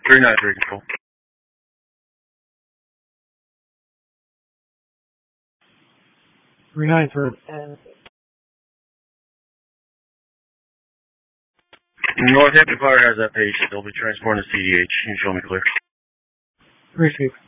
393 control. 393. Northampton Fire has that page. They'll be transporting to CDH. You can show me clear. 3-2.